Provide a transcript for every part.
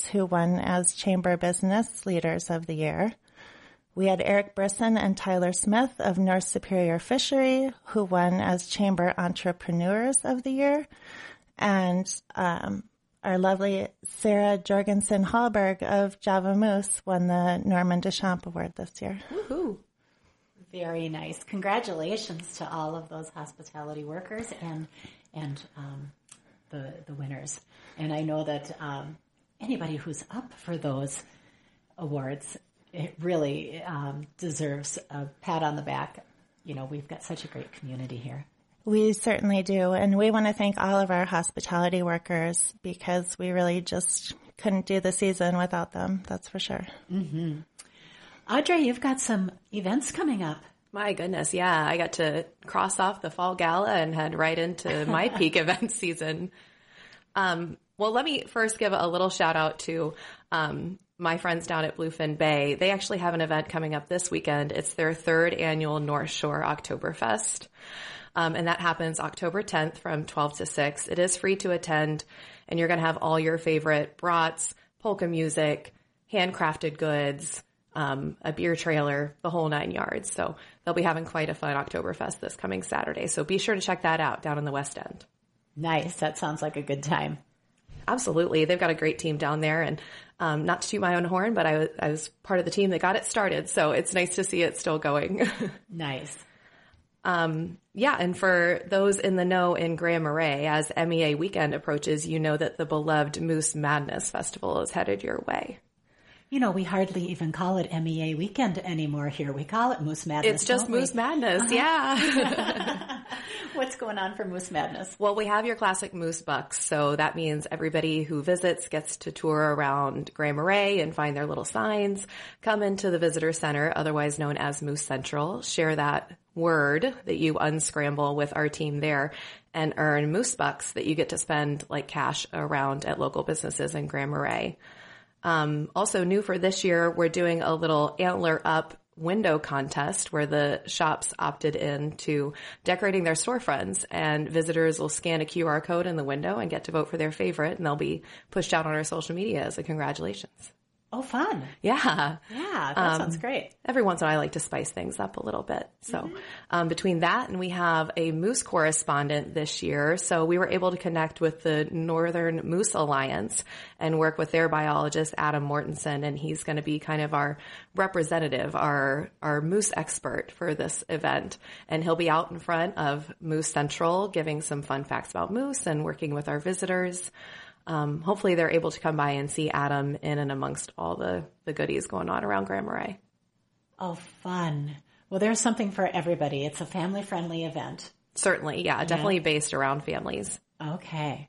who won as Chamber Business Leaders of the Year. We had Eric Brisson and Tyler Smith of North Superior Fishery, who won as Chamber Entrepreneurs of the Year. And our lovely Sarah Jorgensen Hallberg of Java Moose won the Norman Deschamps Award this year. Woohoo! Very nice. Congratulations to all of those hospitality workers and the winners. And I know that anybody who's up for those awards, it really deserves a pat on the back. You know, we've got such a great community here. We certainly do. And we want to thank all of our hospitality workers because we really just couldn't do the season without them. That's for sure. Mm-hmm. Audrey, you've got some events coming up. My goodness, yeah. I got to cross off the fall gala and head right into my peak event season. Well, let me first give a little shout out to my friends down at Bluefin Bay. They actually have an event coming up this weekend. It's their 3rd annual North Shore Oktoberfest. And that happens October 10th from 12 to 6. It is free to attend, and you're going to have all your favorite brats, polka music, handcrafted goods, a beer trailer, the whole 9 yards. So they'll be having quite a fun Oktoberfest this coming Saturday. So be sure to check that out down in the West End. Nice. That sounds like a good time. Absolutely. They've got a great team down there. And not to toot my own horn, but I was part of the team that got it started. So it's nice to see it still going. Nice. Yeah, and for those in the know in Grand Marais, as MEA weekend approaches, you know that the beloved Moose Madness Festival is headed your way. You know, we hardly even call it MEA weekend anymore here. We call it Moose Madness. It's just Moose Madness, yeah. What's going on for Moose Madness? Well, we have your classic Moose Bucks, so that means everybody who visits gets to tour around Grand Marais and find their little signs, come into the visitor center, otherwise known as Moose Central, share that word that you unscramble with our team there, and earn Moose Bucks that you get to spend like cash around at local businesses in Grand Marais. Also new for this year, we're doing a little Antler Up window contest where the shops opted in to decorating their storefronts, and visitors will scan a QR code in the window and get to vote for their favorite, and they'll be pushed out on our social media as a congratulations. Oh, fun. Yeah. Yeah, that sounds great. Every once in a while I like to spice things up a little bit. So between that and we have a moose correspondent this year. So we were able to connect with the Northern Moose Alliance and work with their biologist, Adam Mortensen, and he's going to be kind of our representative, our moose expert for this event. And he'll be out in front of Moose Central giving some fun facts about moose and working with our visitors. Hopefully they're able to come by and see Adam in and amongst all the goodies going on around Grand Marais. Oh, fun. Well, there's something for everybody. It's a family-friendly event. Certainly, yeah. Definitely based around families. Okay.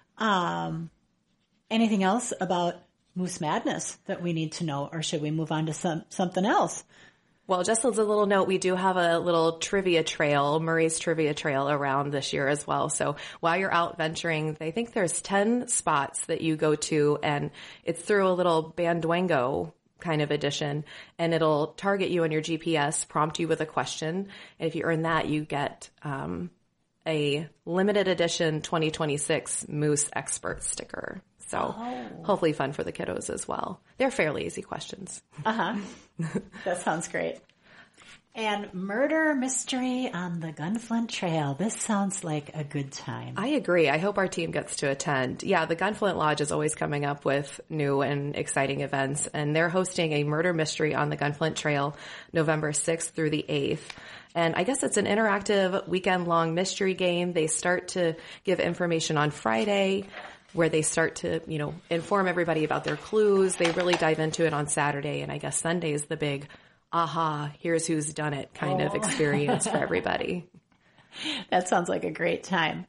Anything else about Moose Madness that we need to know, or should we move on to something else? Well, just as a little note, we do have a little trivia trail, Murray's Trivia Trail around this year as well. So while you're out venturing, I think there's 10 spots that you go to, and it's through a little Banduango kind of edition, and it'll target you on your GPS, prompt you with a question. And if you earn that, you get a limited edition 2026 Moose Expert sticker. So hopefully fun for the kiddos as well. They're fairly easy questions. That sounds great. And Murder Mystery on the Gunflint Trail. This sounds like a good time. I agree. I hope our team gets to attend. Yeah, the Gunflint Lodge is always coming up with new and exciting events, and they're hosting a Murder Mystery on the Gunflint Trail November 6th through the 8th. And I guess it's an interactive weekend-long mystery game. They start to give information on Friday, where they start to, inform everybody about their clues. They really dive into it on Saturday, and I guess Sunday is the big, aha, here's who's done it kind of experience for everybody. That sounds like a great time.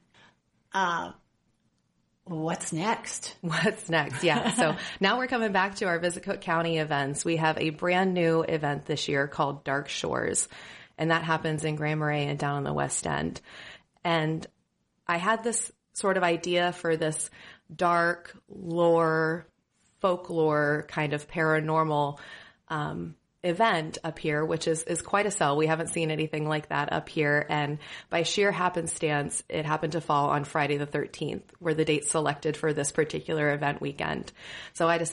What's next? What's next? Yeah. So now we're coming back to our Visit Cook County events. We have a brand new event this year called Dark Shores, and that happens in Grand Marais and down in the West End. And I had this sort of idea for this dark lore, folklore kind of paranormal event up here, which is quite a sell. We haven't seen anything like that up here. And by sheer happenstance, it happened to fall on Friday the 13th, where the date selected for this particular event weekend. So I decided